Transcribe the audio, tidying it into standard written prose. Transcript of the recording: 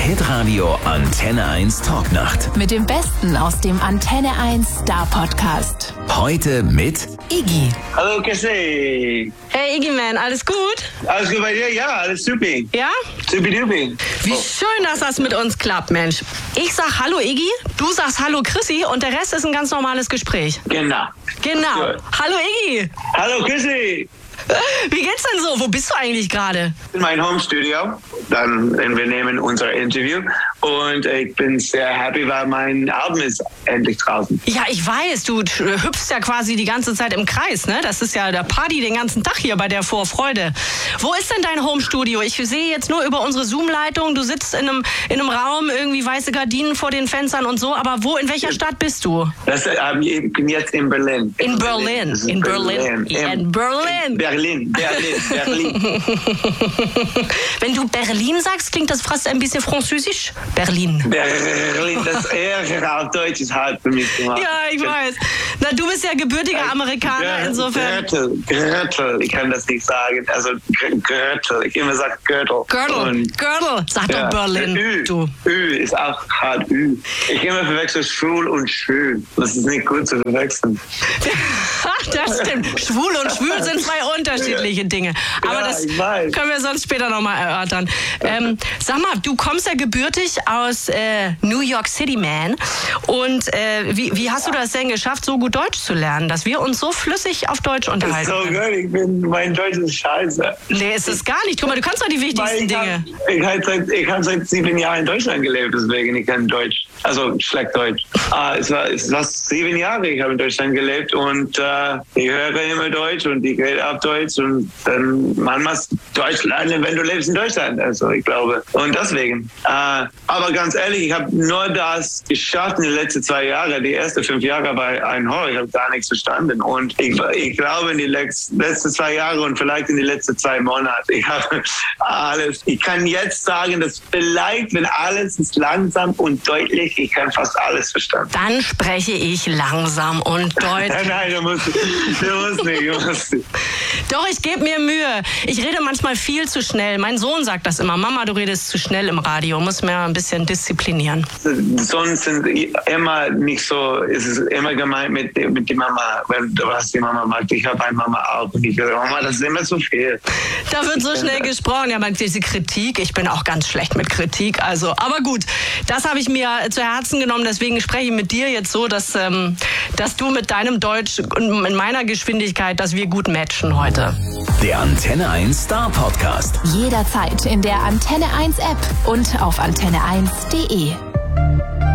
Hitradio Antenne 1 Talknacht. Mit dem Besten aus dem Antenne 1 Star Podcast. Heute mit Iggy. Hallo Cassie. Hey Iggy Man, alles gut? Alles gut bei dir? Ja, alles super. Ja? Supi-dupi. Wie schön, dass das mit uns klappt, Mensch. Ich sag Hallo Iggy, du sagst Hallo Chrissy und der Rest ist ein ganz normales Gespräch. Genau. Genau. Hallo Iggy. Hallo Cassie. Wie geht's denn so? Wo bist du eigentlich gerade? In meinem Home-Studio. Wir nehmen unser Interview. Und ich bin sehr happy, weil mein Album ist endlich draußen. Ja, ich weiß, du hüpfst ja quasi die ganze Zeit im Kreis, ne? Das ist ja der Party den ganzen Tag hier bei der Vorfreude. Wo ist denn dein Home-Studio? Ich sehe jetzt nur über unsere Zoom-Leitung, du sitzt in einem Raum, irgendwie weiße Gardinen vor den Fenstern und so, aber in welcher Stadt bist du? Ich bin jetzt in Berlin. In Berlin. In Berlin. In Berlin. Berlin. Wenn du Berlin sagst, klingt das fast ein bisschen französisch. Berlin. Berlin, das Ärger auf Deutsch ist hart für mich gemacht. Ja, ich weiß. Na, du bist ja gebürtiger Amerikaner, insofern. Gürtel, ich kann das nicht sagen. Also Gürtel, ich immer sage Gürtel. Gürtel, sag doch Berlin. Ü ist auch hart Ü. Ich immer verwechsel schwul und schwül. Das ist nicht gut zu verwechseln. Das stimmt. Schwul und schwül sind zwei unterschiedliche Dinge. Aber das können wir sonst später nochmal erörtern. Sag mal, du kommst ja gebürtig aus New York City, man. Und wie hast du das denn geschafft, so gut Deutsch zu lernen, dass wir uns so flüssig auf Deutsch unterhalten? So gut, mein Deutsch ist scheiße. Nee, ist es gar nicht. Guck mal, du kannst doch die wichtigsten Dinge. Ich habe seit 7 Jahren in Deutschland gelebt, deswegen ich kann Deutsch. Also schlecht Deutsch. Es war 7 Jahre, ich habe in Deutschland gelebt und ich höre immer Deutsch und ich rede auf Deutsch und dann man muss Deutsch lernen, wenn du lebst in Deutschland. Also ich glaube. Und deswegen. Aber ganz ehrlich, ich habe nur das geschafft in den letzten 2 Jahren. Die ersten 5 Jahre bei Einhorn, ich habe gar nichts verstanden. Und ich glaube in die letzten 2 Jahre und vielleicht in die letzten 2 Monate, ich habe alles. Ich kann jetzt sagen, dass vielleicht, wenn alles ist langsam und deutlich, ich kann fast alles verstanden. Dann spreche ich langsam und deutlich. Nein, du musst nicht. Doch, ich gebe mir Mühe. Ich rede manchmal viel zu schnell. Mein Sohn sagt das immer. Mama, du redest zu schnell im Radio. Muss mir ein bisschen disziplinieren. Sonst sind immer nicht so, es ist immer gemeint mit der Mama, wenn du was die Mama mag. Ich habe eine Mama auch und ich sage, Mama, das ist immer so viel. Da wird so schnell gesprochen. Ja, diese Kritik, ich bin auch ganz schlecht mit Kritik. Also, aber gut, das habe ich mir zu Herzen genommen. Deswegen spreche ich mit dir jetzt so, dass du mit deinem Deutsch und in meiner Geschwindigkeit, dass wir gut matchen heute. Der Antenne 1 Star Podcast. Jederzeit in der Antenne 1 App und auf antenne1.de.